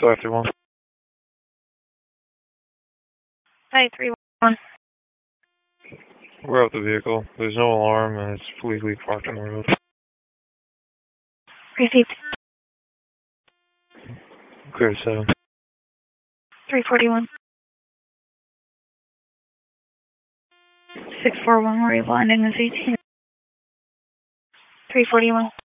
531. Hi, 311. We're out the vehicle. There's no alarm and it's legally parked on the road. Received. Clear 7. 341. 641, were you blinding this 18? 341.